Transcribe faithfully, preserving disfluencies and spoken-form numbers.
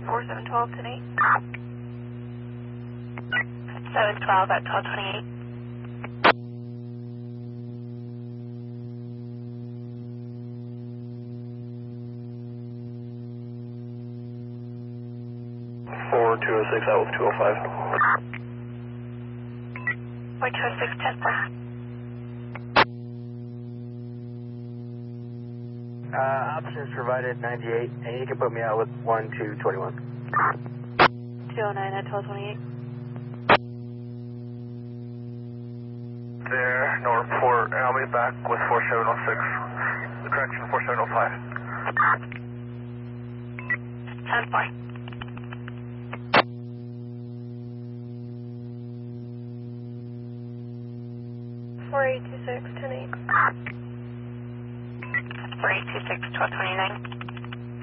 four seven twelve, ten eight. seven twelve at twelve twenty-eight. four two oh six out with two oh five. four two oh six, ten four. Uh, options provided ninety-eight, and you can put me out with one two twenty-one. two oh nine at twelve twenty-eight. There, no report, and I'll be back with four seven oh six. Correction, four seven oh five. ten four. four eight two six, ten eight. four eight two six, twelve twenty-nine.